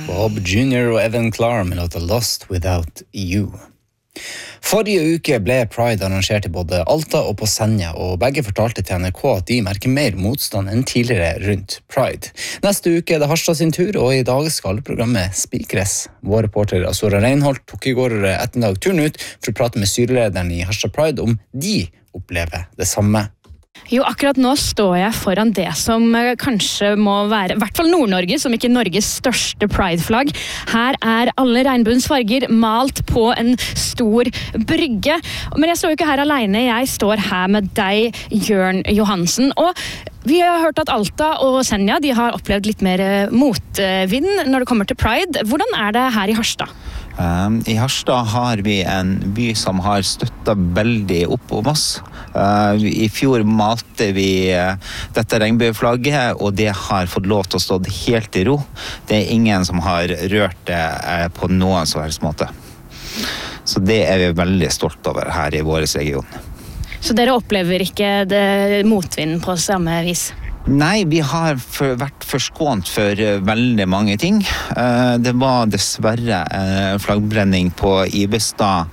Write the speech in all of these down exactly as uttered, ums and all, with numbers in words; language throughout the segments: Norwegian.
Bob junior og Evan Klar med låta Lost Without You. Forrige uke ble Pride arrangert i både Alta og på Senja, og begge fortalte til N R K at de merker mer motstand enn tidligere rundt Pride. Neste uke er det Harstad sin tur, og i dag skal programmet spikres. Vår reporter Azora Reinholdt tok i går ettermiddag turen ut for å prate med styrelederen i Harstad Pride om de opplever det samme. Jo, akkurat nå står jeg foran det som kanskje må være, i hvert fall Nord-Norge, som ikke Norges største Pride-flagg. Her er alle regnbuens farger malt på en stor brygge. Men jeg står jo ikke her alene, jeg står her med deg, Jørn Johansen. Og vi har hørt at Alta og Senja de har opplevd litt mer motvind når det kommer til Pride. Hvordan er det her i Harstad? Um, I Harstad har vi en by som har støttet veldig opp om oss. Uh, I fjor malte vi uh, dette regnbueflagget, og det har fått lov til å stå helt i ro. Det er ingen som har rørt det uh, på noen som helst måte. Så det er vi veldig stolt over her i vår region. Så dere opplever ikke det motvind på samme vis? Nei, vi har for, vært forskånt for uh, veldig mange ting. Uh, det var dessverre uh, flaggbrenning på Ibestad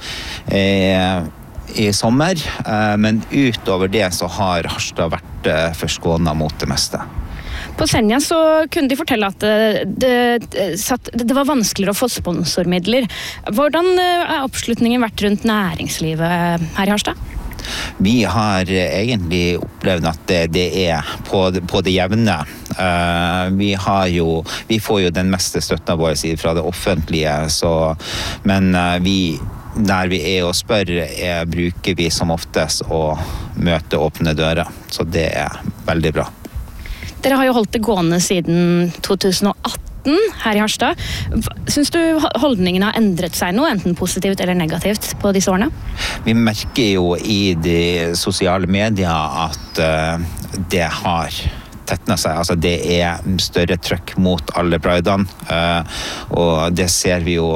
uh, i sommer, uh, men utover det så har Harstad vært uh, forskånet mot det meste. På Senja så kunne de fortelle at det, det, satt, det var vanskeligere å få sponsormidler. Hvordan har oppslutningen vært rundt næringslivet her i Harstad? Vi har egentlig opplevd at det, det er på, på det jevne. Uh, vi, har jo, vi får jo den meste støtten vår fra det offentlige, så, men uh, vi, der vi er og spør, er, bruker vi som oftest å møte åpne dører. Så det er veldig bra. Dere har jo holdt det gående siden to tusen og atten her i Harstad. Syns du holdningene har endret seg noe, enten positivt eller negativt på disse årene? Vi merker jo i de sosiale medier at uh, det har tettnet seg. Altså det er større trykk mot alle pridene, uh, og det ser vi jo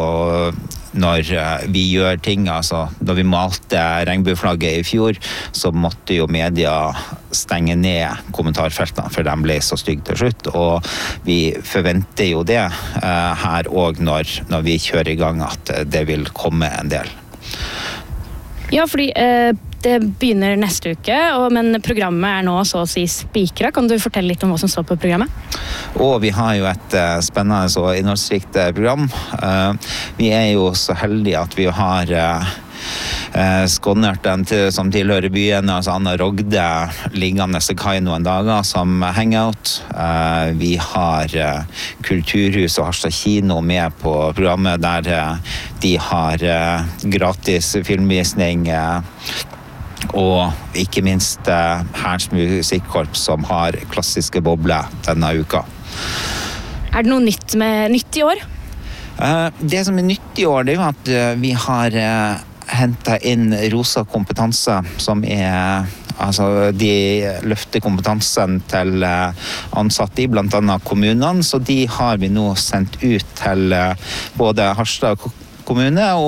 når vi gjør ting. Altså, da vi malte regnbueflagget i fjor, så måtte jo media stenge ned kommentarfeltene, for de ble så stygge til slutt. Og vi forventer jo det uh, her også når, når vi kjører i gang, at det vil komme en del. Ja, fordi uh, det begynner neste uke, og, men programmet er nå så å si spikret. Kan du fortelle litt om hva som står på programmet? Og vi har jo et uh, spennende og innholdsrikt program. Uh, vi er jo så heldige at vi har uh, uh, skånerten til, som tilhører byen, altså Anna Rogde, liggende til kai noen dager som hangout. Uh, vi har uh, Kulturhus og Harstad kino med på programmet, der uh, de har uh, gratis filmvisning, uh, og ikke minst uh, Herns musikkorps som har klassiske bobler denne uka. Er det noe nytt, med, nytt i år? Uh, det som er nytt i år, det er jo at uh, vi har uh, hentet inn Rosa kompetanse, som er altså de løfter kompetansen til uh, ansatte i blant annet kommunene, så de har vi nå sendt ut til uh, både Harstad kommune og